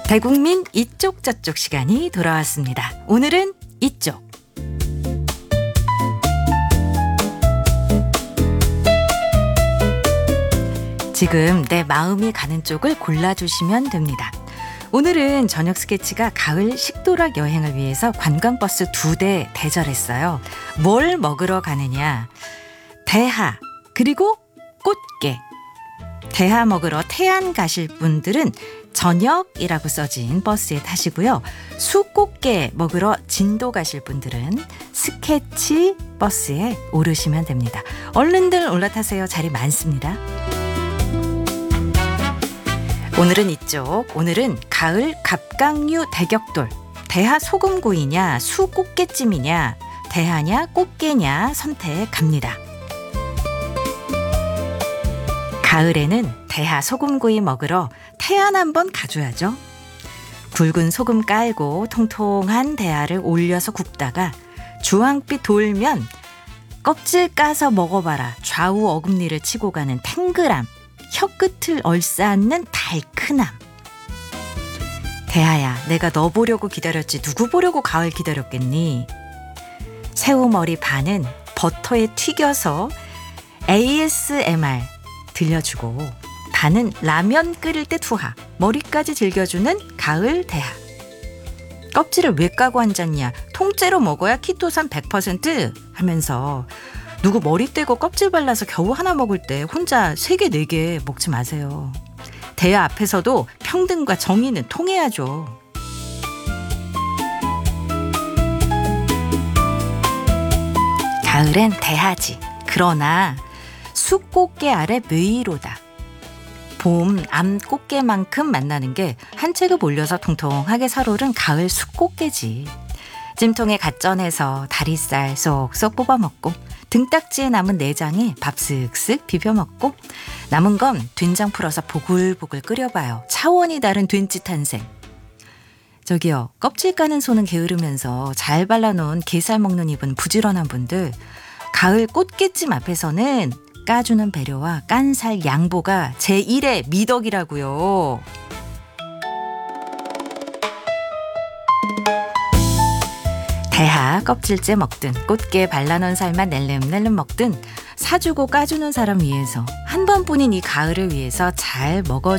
대국민 이쪽 저쪽 시간이 돌아왔습니다. 오늘은 이쪽. 지금 내 마음이 가는 쪽을 골라주시면 됩니다. 오늘은 저녁 스케치가 가을 식도락 여행을 위해서 관광버스 2대 대절했어요. 뭘 먹으러 가느냐? 대하 그리고 꽃게. 대하 먹으러 태안 가실 분들은 저녁이라고 써진 버스에 타시고요. 수꽃게 먹으러 진도 가실 분들은 스케치 버스에 오르시면 됩니다. 얼른들 올라타세요. 자리 많습니다. 오늘은 이쪽. 오늘은 가을 갑각류 대격돌. 대하 소금구이냐 수꽃게찜이냐 대하냐 꽃게냐 선택합니다. 가을에는 대하 소금구이 먹으러 태안 한번 가줘야죠. 굵은 소금 깔고 통통한 대하를 올려서 굽다가 주황빛 돌면 껍질 까서 먹어봐라. 좌우 어금니를 치고 가는 탱글함. 혀끝을 얼싸안는 달큰함. 대하야, 내가 너 보려고 기다렸지 누구 보려고 가을 기다렸겠니? 새우머리 반은 버터에 튀겨서 ASMR 들려주고 반은 라면 끓일 때 투하, 머리까지 즐겨주는 가을 대하. 껍질을 왜 까고 앉았냐? 통째로 먹어야 키토산 100% 하면서 누구 머리 떼고 껍질 발라서 겨우 하나 먹을 때 혼자 3개, 4개 먹지 마세요. 대하 앞에서도 평등과 정의는 통해야죠. 가을엔 대하지. 그러나 수꽃게 아래 묘이로다. 봄 암꽃게만큼 만나는 게 한 체급 올려서 통통하게 살오른 가을 수꽃게지. 찜통에 갓 쪄내서 다리살 쏙쏙 뽑아 먹고 등딱지에 남은 내장에 밥 쓱쓱 비벼 먹고 남은 건 된장 풀어서 보글보글 끓여봐요. 차원이 다른 된찌 탄생. 저기요, 껍질 까는 손은 게으르면서 잘 발라놓은 게살 먹는 입은 부지런한 분들, 가을 꽃게찜 앞에서는 까주는 배려와 깐살 양보가 제1의 미덕이라고요. 대하 껍질째 먹든 꽃게 발라놓은 살만 낼름낼름 먹든 사주고 까주는 사람 위해서 한 번뿐인 이 가을을 위해서 잘 먹어